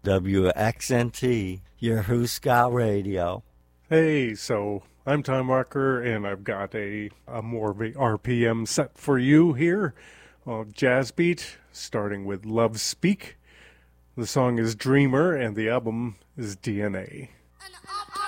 WXNT, your Who Ska Radio. Hey, so I'm Tom Rucker, and I've got a more of a RPM set for you here. Jazz beat, starting with Love Speak. The song is Dreamer, and the album is DNA.